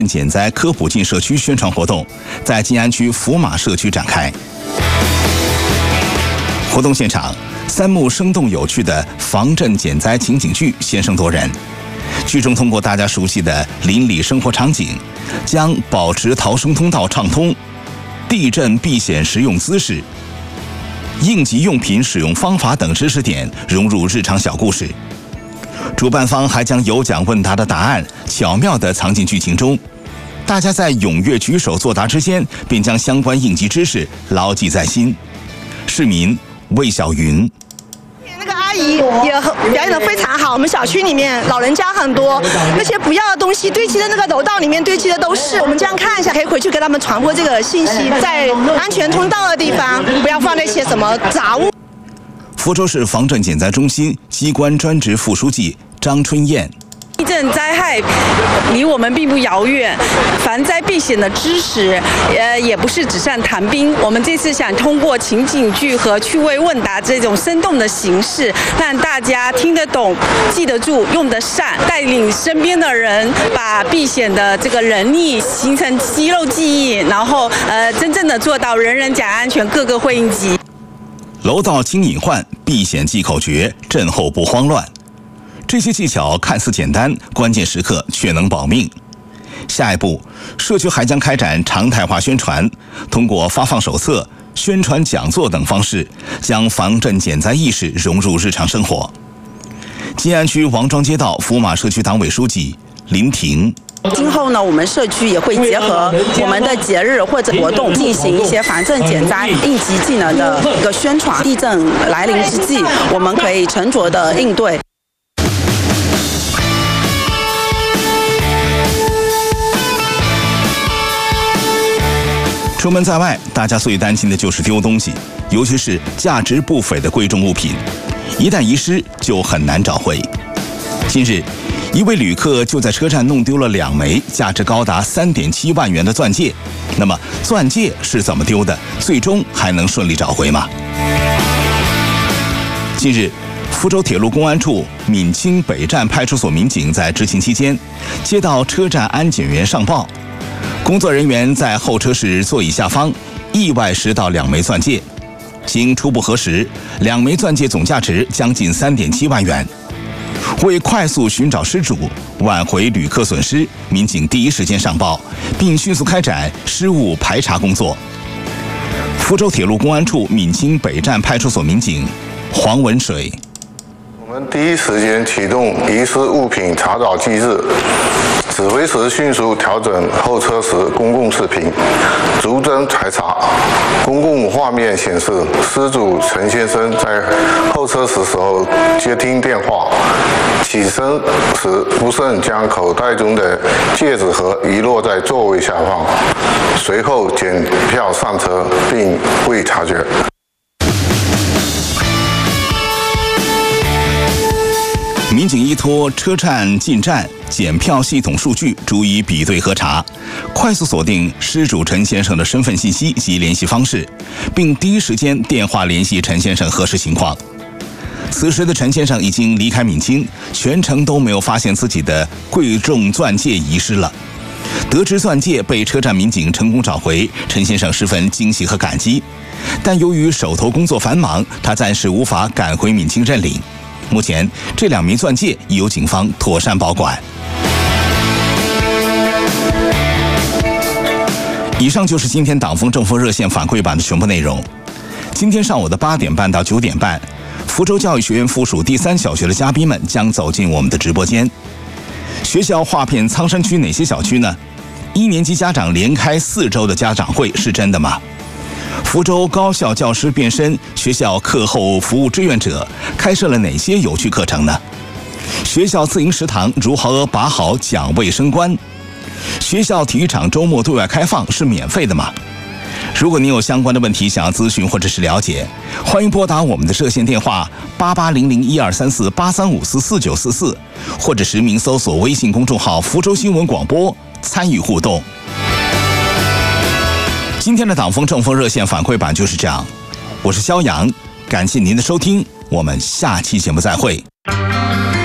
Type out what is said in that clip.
减灾科普进社区宣传活动在静安区福马社区展开。活动现场，3幕生动有趣的防震减灾情景剧现身夺人。剧中通过大家熟悉的邻里生活场景，将保持逃生通道畅通、地震避险实用姿势、应急用品使用方法等知识点融入日常小故事。主办方还将有奖问答的答案巧妙地藏进剧情中，大家在踊跃举手作答之间，便将相关应急知识牢记在心。市民魏小云。 那个阿姨也表演得非常好，我们小区里面老人家很多，那些不要的东西堆积在那个楼道里面，堆积的都是。我们这样看一下，可以回去给他们传播这个信息，在安全通道的地方不要放那些什么杂物。 福州市防震减灾中心机关专职副书记张春燕。 地震灾害离我们并不遥远，防灾避险的知识，也不是纸上谈兵。我们这次想通过情景剧和趣味问答这种生动的形式，让大家听得懂、记得住、用得上，带领身边的人把避险的这个能力形成肌肉记忆，然后真正的做到人人讲安全，个个会应急。 楼道清隐患，避险记口诀，震后不慌乱。这些技巧看似简单，关键时刻却能保命。下一步，社区还将开展常态化宣传，通过发放手册、宣传讲座等方式，将防震减灾意识融入日常生活。静安区王庄街道福马社区党委书记林婷。 今后呢，我们社区也会结合我们的节日或者活动，进行一些防震减灾应急技能的一个宣传。地震来临之际，我们可以沉着的应对。 出门在外，大家最担心的就是丢东西，尤其是价值不菲的贵重物品，一旦遗失就很难找回。近日，一位旅客就在车站弄丢了2枚价值高达3.7万元的钻戒。那么，钻戒是怎么丢的？最终还能顺利找回吗？近日，福州铁路公安处闽清北站派出所民警在执勤期间，接到车站安检员上报，工作人员在候车室座椅下方意外拾到2枚钻戒。经初步核实，2枚钻戒总价值将近3.7万元。为快速寻找失主，挽回旅客损失，民警第一时间上报，并迅速开展失物排查工作。福州铁路公安处闽清北站派出所民警黄文水。 我们第一时间启动遗失物品查找机制，指挥时迅速调整候车时公共视频，逐帧排查。公共画面显示，失主陈先生在候车时候接听电话，起身时不慎将口袋中的戒指盒遗落在座位下方，随后检票上车并未察觉。 民警依托车站进站检票系统数据逐一比对核查，快速锁定失主陈先生的身份信息及联系方式，并第一时间电话联系陈先生核实情况。此时的陈先生已经离开闽清，全程都没有发现自己的贵重钻戒遗失了。得知钻戒被车站民警成功找回，陈先生十分惊喜和感激，但由于手头工作繁忙，他暂时无法赶回闽清认领。目前，这2枚钻戒已由警方妥善保管。以上就是今天党风政风热线反馈版的全部内容。今天上午的8点半到9点半，福州教育学院附属第3小学的嘉宾们将走进我们的直播间。学校划片苍山区哪些小区呢？1年级家长连开4周的家长会是真的吗？福州高校教师变身学校课后服务志愿者，开设了哪些有趣课程呢？学校自营食堂如何把好讲卫生关？学校体育场周末对外开放是免费的吗？如果您有相关的问题想要咨询或者是了解，欢迎拨打我们的热线电话8800123483544944，或者实名搜索微信公众号福州新闻广播参与互动。今天的党风政风热线反馈版就是这样，我是肖阳，感谢您的收听，我们下期节目再会。